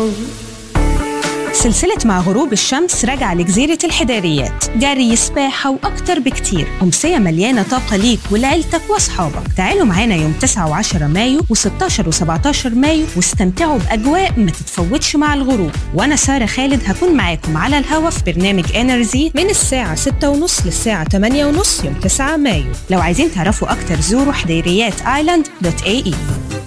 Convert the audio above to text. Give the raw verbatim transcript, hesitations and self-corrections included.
سلسلة مع غروب الشمس راجعة لجزيرة الحداريات، جري، سباحة وأكتر بكتير. أمسية مليانة طاقة ليك ولعيلتك وأصحابك. تعالوا معانا يوم تسعة وعشرة مايو وستاشر وسبعتاشر مايو واستمتعوا بأجواء ما تتفوتش مع الغروب. وأنا سارة خالد هكون معاكم على الهوا في برنامج إنرجي من الساعة ستة ونص للساعة تمانية ونص يوم تسعة مايو. لو عايزين تعرفوا أكتر زوروا حديريات آيلاند دوت اي اي.